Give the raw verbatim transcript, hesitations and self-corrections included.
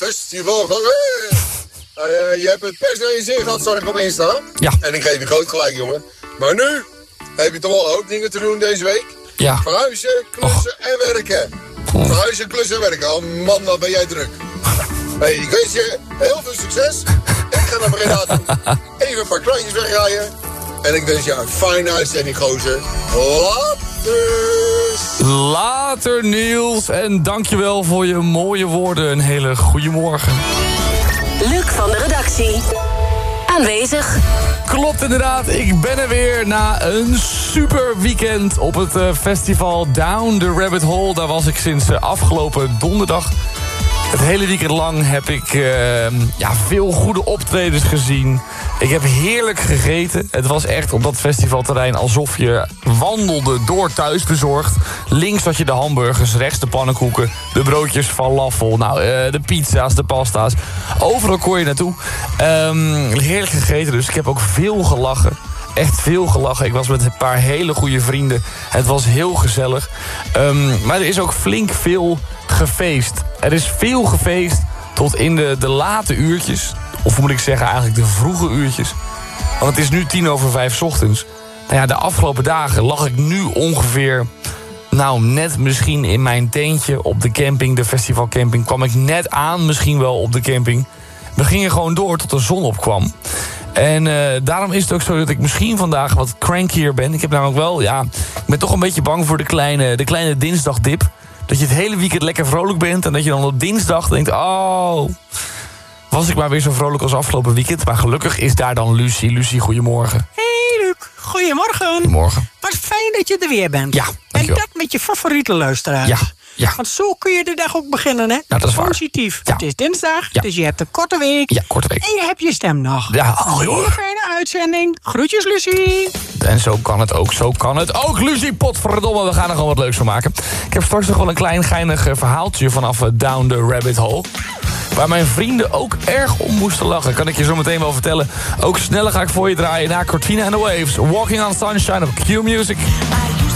festival van... Uh, je hebt het pers naar je zin gehad, zag ik op Insta. Ja. En ik geef je groot gelijk, jongen. Maar nu heb je toch wel ook dingen te doen deze week. Ja. Verhuizen, klussen oh. en werken. Oh. Verhuizen, klussen en werken. Oh man, wat ben jij druk. Hey, ik wens je heel veel succes. Ik ga naar Breda toe. Even een paar kleintjes wegrijden. En ik wens je een fijne uitzending, gozer. Later. Later, Niels. En dankjewel voor je mooie woorden. Een hele goede morgen. Luc van de redactie. Aanwezig. Klopt inderdaad, ik ben er weer na een super weekend op het uh, festival Down the Rabbit Hole. Daar was ik sinds uh, afgelopen donderdag. Het hele weekend lang heb ik uh, ja, veel goede optredens gezien. Ik heb heerlijk gegeten. Het was echt op dat festivalterrein alsof je wandelde door Thuisbezorgd. Links had je de hamburgers, rechts de pannenkoeken, de broodjes falafel, nou, uh, de pizza's, de pasta's. Overal kon je naartoe. Um, heerlijk gegeten, dus ik heb ook veel gelachen. Echt veel gelachen. Ik was met een paar hele goede vrienden. Het was heel gezellig. Um, maar er is ook flink veel gefeest. Er is veel gefeest tot in de, de late uurtjes. Of moet ik zeggen eigenlijk de vroege uurtjes. Want het is nu tien over vijf 's ochtends. Nou ja, de afgelopen dagen lag ik nu ongeveer... Nou, net misschien in mijn tentje op de camping, de festivalcamping. Kwam ik net aan, misschien wel op de camping. We gingen gewoon door tot de zon opkwam. En uh, daarom is het ook zo dat ik misschien vandaag wat crankier ben. Ik heb namelijk wel, ja, ik ben toch een beetje bang voor de kleine, de kleine dinsdagdip. Dat je het hele weekend lekker vrolijk bent en dat je dan op dinsdag denkt... oh, was ik maar weer zo vrolijk als afgelopen weekend. Maar gelukkig is daar dan Lucie. Lucie, goedemorgen. Hey Luc, goedemorgen. Goedemorgen. Wat fijn dat je er weer bent. Ja, dankjewel. En dat met je favoriete luisteraars. Ja, ja. Want zo kun je de dag ook beginnen, hè? Nou, dat is waar. Positief. Ja. Het is dinsdag, Ja. dus je hebt een korte week. Ja, korte week. En je hebt je stem nog. Ja, Een hele fijne uitzending. Groetjes, Lucie. En zo kan het ook, zo kan het ook. Lucie, potverdomme, we gaan er gewoon wat leuks van maken. Ik heb straks nog wel een klein geinig verhaaltje vanaf Down the Rabbit Hole. Waar mijn vrienden ook erg om moesten lachen. Kan ik je zo meteen wel vertellen. Ook sneller ga ik voor je draaien naar Cortina and the Waves. Walking on Sunshine op Q Music.